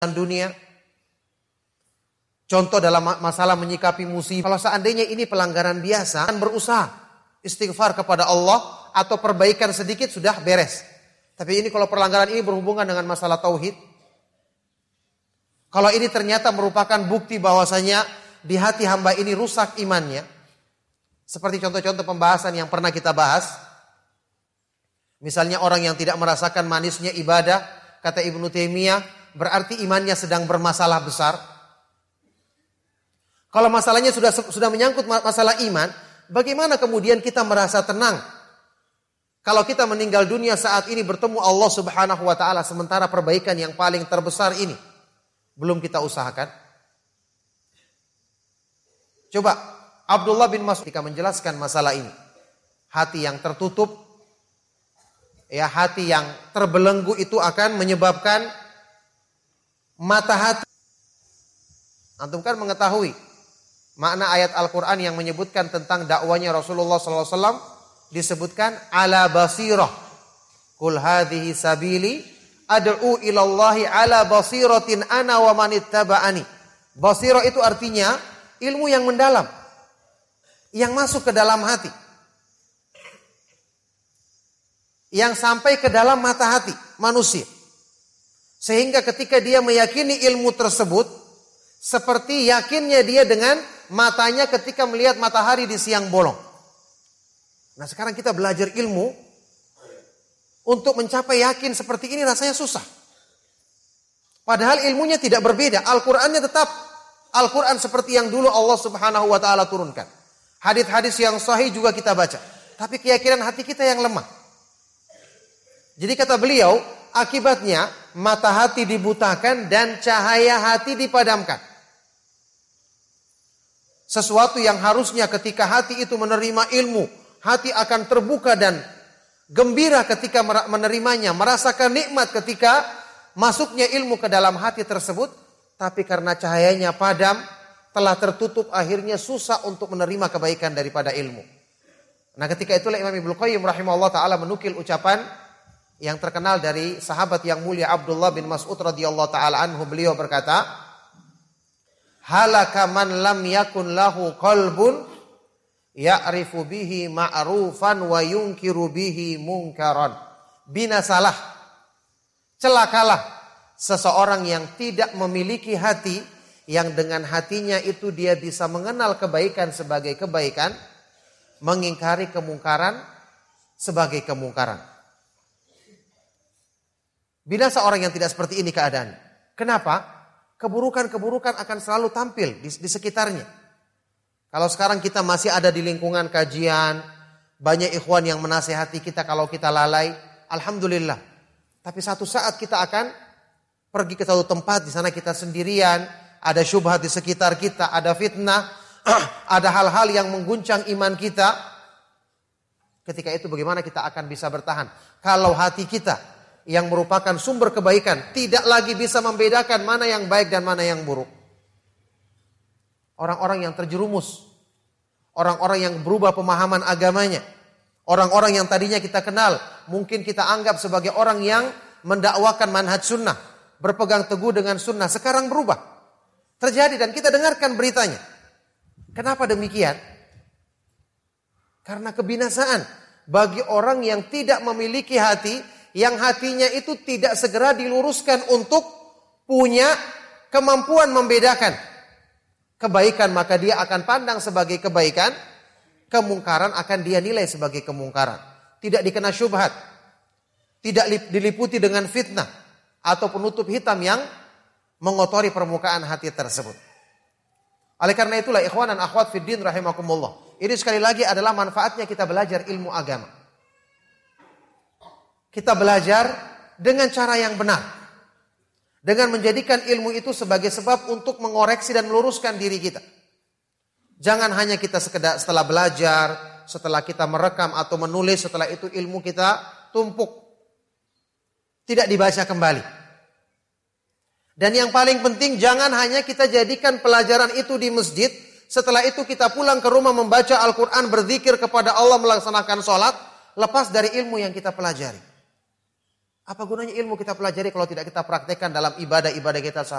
dunia. Contoh dalam masalah menyikapi musibah. Kalau seandainya ini pelanggaran biasa, kan berusaha istighfar kepada Allah atau perbaikan sedikit sudah beres. Tapi ini kalau pelanggaran ini berhubungan dengan masalah tauhid, kalau ini ternyata merupakan bukti bahwasanya di hati hamba ini rusak imannya, seperti contoh-contoh pembahasan yang pernah kita bahas, misalnya orang yang tidak merasakan manisnya ibadah, kata Ibnu Taimiyah, berarti imannya sedang bermasalah besar. Kalau masalahnya sudah menyangkut masalah iman, bagaimana kemudian kita merasa tenang? Kalau kita meninggal dunia saat ini bertemu Allah Subhanahu wa taala, sementara perbaikan yang paling terbesar ini belum kita usahakan. Coba Abdullah bin Mas'ud ketika menjelaskan masalah ini, hati yang tertutup, ya hati yang terbelenggu itu akan menyebabkan mata hati. Antum kan mengetahui makna ayat Al-Quran yang menyebutkan tentang dakwanya Rasulullah SAW, disebutkan ala basirah. Qul hadhihi sabili ad'u ilallahi ala basiratin ana wa manittaba'ani. Basirah itu artinya ilmu yang mendalam, yang masuk ke dalam hati, yang sampai ke dalam mata hati manusia. Sehingga ketika dia meyakini ilmu tersebut, seperti yakinnya dia dengan matanya ketika melihat matahari di siang bolong. Nah sekarang kita belajar ilmu, untuk mencapai yakin seperti ini rasanya susah. Padahal ilmunya tidak berbeda. Al-Qur'annya tetap Al-Quran seperti yang dulu Allah Subhanahu wa taala turunkan. Hadis-hadis yang sahih juga kita baca. Tapi keyakinan hati kita yang lemah. Jadi kata beliau, akibatnya mata hati dibutakan dan cahaya hati dipadamkan. Sesuatu yang harusnya ketika hati itu menerima ilmu, hati akan terbuka dan gembira ketika menerimanya, merasakan nikmat ketika masuknya ilmu ke dalam hati tersebut, tapi karena cahayanya padam, telah tertutup, akhirnya susah untuk menerima kebaikan daripada ilmu. Nah ketika itulah Imam Ibnu Qayyim rahimahullah ta'ala menukil ucapan yang terkenal dari sahabat yang mulia Abdullah bin Mas'ud radhiyallahu ta'ala anhu. Beliau berkata, halaka man lam yakun lahu qalbun ya'rifu bihi ma'rufan wa yunkiru bihi munkaran. Binasalah, celakalah seseorang yang tidak memiliki hati, yang dengan hatinya itu dia bisa mengenal kebaikan sebagai kebaikan, mengingkari kemungkaran sebagai kemungkaran. Binasa orang yang tidak seperti ini keadaan. Kenapa? Keburukan-keburukan akan selalu tampil di sekitarnya. Kalau sekarang kita masih ada di lingkungan kajian, banyak ikhwan yang menasihati kita kalau kita lalai, alhamdulillah. Tapi satu saat kita akan pergi ke satu tempat, di sana kita sendirian, ada syubhat di sekitar kita, ada fitnah, ada hal-hal yang mengguncang iman kita. Ketika itu bagaimana kita akan bisa bertahan? Kalau hati kita yang merupakan sumber kebaikan tidak lagi bisa membedakan mana yang baik dan mana yang buruk. Orang-orang yang terjerumus, orang-orang yang berubah pemahaman agamanya, orang-orang yang tadinya kita kenal, mungkin kita anggap sebagai orang yang mendakwakan manhaj sunnah, berpegang teguh dengan sunnah, sekarang berubah. Terjadi dan kita dengarkan beritanya. Kenapa demikian? Karena kebinasaan bagi orang yang tidak memiliki hati, yang hatinya itu tidak segera diluruskan untuk punya kemampuan membedakan kebaikan, maka dia akan pandang sebagai kebaikan, kemungkaran akan dia nilai sebagai kemungkaran. Tidak dikena syubhat, tidak diliputi dengan fitnah atau penutup hitam yang mengotori permukaan hati tersebut. Oleh karena itulah ikhwan dan akhwat fiddin rahimakumullah, ini sekali lagi adalah manfaatnya kita belajar ilmu agama. Kita belajar dengan cara yang benar, dengan menjadikan ilmu itu sebagai sebab untuk mengoreksi dan meluruskan diri kita. Jangan hanya kita sekedar setelah belajar, setelah kita merekam atau menulis, setelah itu ilmu kita tumpuk, tidak dibaca kembali. Dan yang paling penting, jangan hanya kita jadikan pelajaran itu di masjid, setelah itu kita pulang ke rumah membaca Al-Quran, berzikir kepada Allah, melaksanakan sholat, lepas dari ilmu yang kita pelajari. Apa gunanya ilmu kita pelajari kalau tidak kita praktekkan dalam ibadah-ibadah kita sehari-hari?